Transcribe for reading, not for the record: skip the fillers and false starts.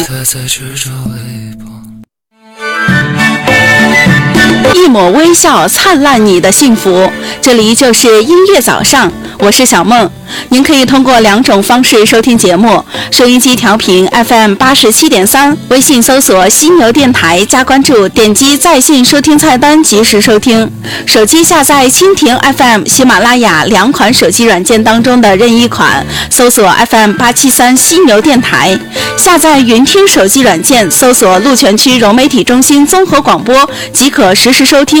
一抹微笑灿烂你的幸福，这里就是音乐早上，我是小梦。您可以通过2种方式收听节目：收音机调频 FM87.3，微信搜索犀牛电台加关注，点击在线收听菜单及时收听；手机下载蜻蜓 FM、喜马拉雅2款手机软件当中的任意款，搜索 FM873犀牛电台；下载云听手机软件，搜索鹿泉区融媒体中心综合广播即可实时收听